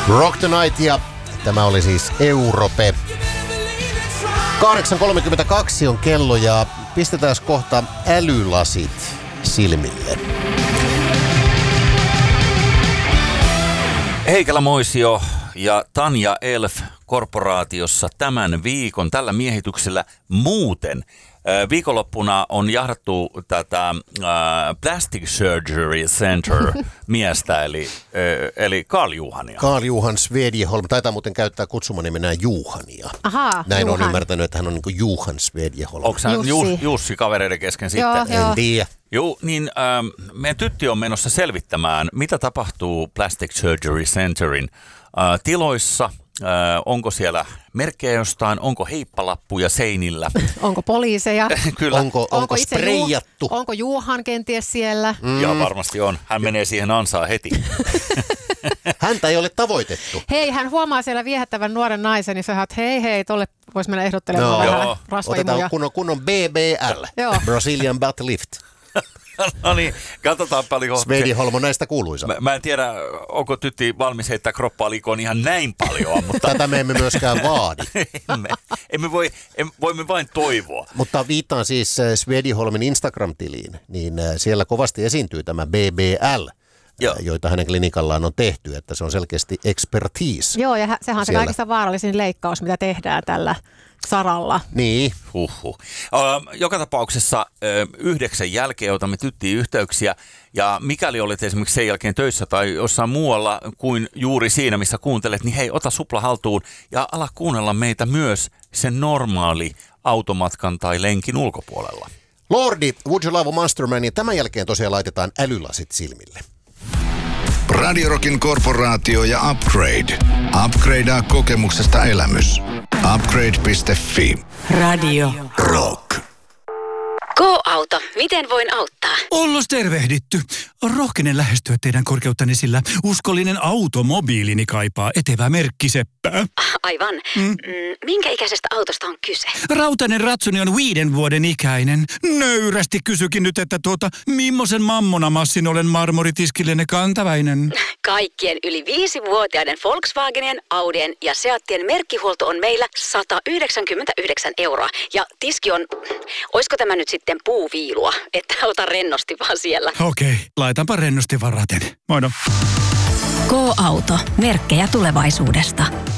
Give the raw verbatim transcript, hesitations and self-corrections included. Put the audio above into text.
Rock the Night ja tämä oli siis Europe. kahdeksan kolmekymmentäkaksi on kello ja pistetään kohta älylasit silmille. Heikelä Moisio ja Tanja Elf korporaatiossa tämän viikon tällä miehityksellä muuten. Viikonloppuna on jahdattu tätä uh, Plastic Surgery Center miestä, eli, uh, eli Karl Juhania. Karl Johan Svedjeholm. Taitaa muuten käyttää kutsumanimenään Juhania. Ahaa, Näin Juhan. on ymmärtänyt, että hän on niin kuin Juhan Svedjeholm. Onko hän Jussi. Jussi. Jussi kavereiden kesken Joo, sitten? joo. En tiedä. Joo, niin ähm, meidän tytti on menossa selvittämään, mitä tapahtuu Plastic Surgery Centerin äh, tiloissa. Äh, onko siellä merkkejä jostain, onko heippalappuja seinillä? Onko poliiseja? Kyllä. Onko, onko, onko itse spreijattu? Ju- onko Juhan kenties siellä? Mm. Joo, varmasti on. Hän menee siihen ansaan heti. Häntä ei ole tavoitettu. Hei, hän huomaa siellä viehättävän nuoren naisen, niin sä oot, hei hei, tolle voisi mennä ehdottelemaan No. vähän Joo. rasvaimuja. Otetaan kunnon, kunnon B B L, Joo. Brazilian Butt Lift. No niin, katsotaan paljon. Svedjeholm on näistä kuuluisa. Mä, mä en tiedä, onko tytti valmis heittää kroppaa liikoon ihan näin paljon, mutta Tätä me emme myöskään vaadi. emme, emme voi, em, voimme vain toivoa. Mutta viittaan siis äh, Svedjeholmin Instagram-tiliin, niin äh, siellä kovasti esiintyy tämä B B L, Joo. äh, joita hänen klinikallaan on tehty, että se on selkeästi expertise. Joo, ja hä- sehän on se Siellä. kaikista vaarallisin leikkaus, mitä tehdään tällä saralla. Niin, Huhhuh. Ö, joka tapauksessa ö, yhdeksän jälkeen otamme tyttiin yhteyksiä, ja mikäli olet esimerkiksi sen jälkeen töissä tai jossain muualla kuin juuri siinä, missä kuuntelet, niin hei, ota supla haltuun ja ala kuunnella meitä myös sen normaali automatkan tai lenkin ulkopuolella. Lordi, Would You Love a Monster Man, ja tämän jälkeen tosiaan laitetaan älylasit silmille. Radio Rockin korporaatio ja Upgrade. Upgradea kokemuksesta elämys. Upgrade piste fi. Radio Rock. Go-auto. Miten voin auttaa? Ollos tervehditty. Rohkenen lähestyä teidän korkeuttanne, sillä uskollinen automobiilini kaipaa etevää merkkiseppää. Aivan. Mm. Mm, minkä ikäisestä autosta on kyse? Rautainen ratsuni on viiden vuoden ikäinen. Nöyrästi kysykin nyt, että tuota, millaisen mammonamassin olen marmoritiskillenne kantaväinen? Kaikkien yli viisivuotiaiden Volkswagenien, Audien ja Seattien merkkihuolto on meillä sata yhdeksänkymmentäyhdeksän euroa. Ja tiski on, oisko tämä nyt sitten puuviilua, että ota rennosti vaan siellä. Okei, laitanpa rennosti varaten. Moino. Go-auto. Merkkejä tulevaisuudesta.